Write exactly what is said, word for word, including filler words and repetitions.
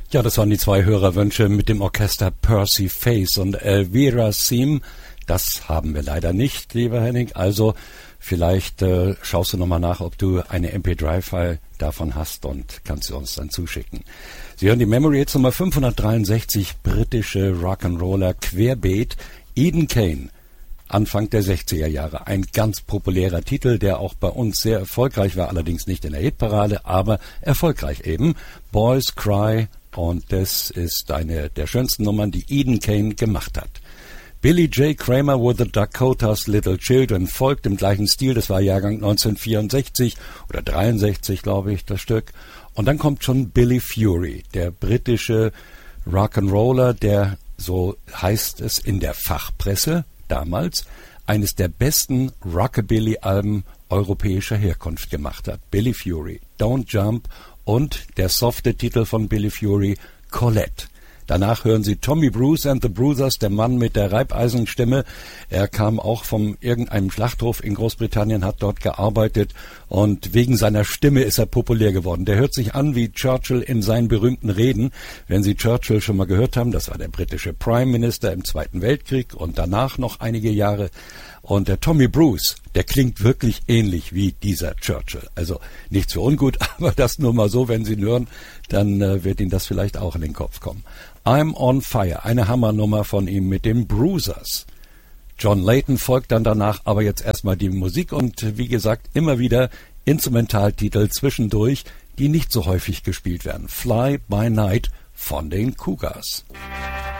Ja, das waren die zwei Hörerwünsche mit dem Orchester Percy Faith und Elvira Seam. Das haben wir leider nicht, lieber Henning. Also vielleicht äh, schaust du nochmal nach, ob du eine M P drei File davon hast und kannst sie uns dann zuschicken. Sie hören die Memory Hits Nummer fünfhundertdreiundsechzig, britische Rock'n'Roller querbeet, Eden Kane. Anfang der sechziger Jahre. Ein ganz populärer Titel, der auch bei uns sehr erfolgreich war, allerdings nicht in der Hitparade, aber erfolgreich eben. Boys Cry, und das ist eine der schönsten Nummern, die Eden Kane gemacht hat. Billy J. Kramer with the Dakotas Little Children folgt im gleichen Stil, das war Jahrgang neunzehnhundertvierundsechzig oder dreiundsechzig, glaube ich, das Stück. Und dann kommt schon Billy Fury, der britische Rock'n'Roller, der, so heißt es in der Fachpresse, damals eines der besten Rockabilly-Alben europäischer Herkunft gemacht hat. Billy Fury, Don't Jump und der softe Titel von Billy Fury, Colette. Danach hören Sie Tommy Bruce and the Bruisers, der Mann mit der Reibeisenstimme. Er kam auch von irgendeinem Schlachthof in Großbritannien, hat dort gearbeitet und wegen seiner Stimme ist er populär geworden. Der hört sich an wie Churchill in seinen berühmten Reden. Wenn Sie Churchill schon mal gehört haben, das war der britische Prime Minister im Zweiten Weltkrieg und danach noch einige Jahre. Und der Tommy Bruce, der klingt wirklich ähnlich wie dieser Churchill. Also nichts für ungut, aber das nur mal so, wenn Sie ihn hören, dann äh, wird Ihnen das vielleicht auch in den Kopf kommen. I'm on Fire, eine Hammernummer von ihm mit den Bruisers. John Layton folgt dann danach, aber jetzt erstmal die Musik und wie gesagt immer wieder Instrumentaltitel zwischendurch, die nicht so häufig gespielt werden. Fly by Night von den Cougars.